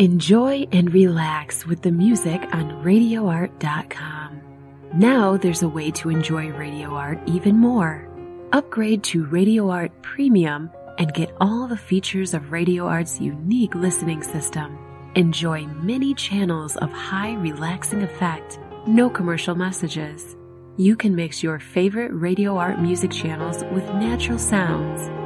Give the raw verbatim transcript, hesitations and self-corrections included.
Enjoy and relax with the music on radio art dot com. Now there's a way to enjoy Radio Art even more. Upgrade to Radio Art Premium and get all the features of Radio Art's unique listening system. Enjoy many channels of high relaxing effect, no commercial messages. You can mix your favorite Radio Art music channels with natural sounds.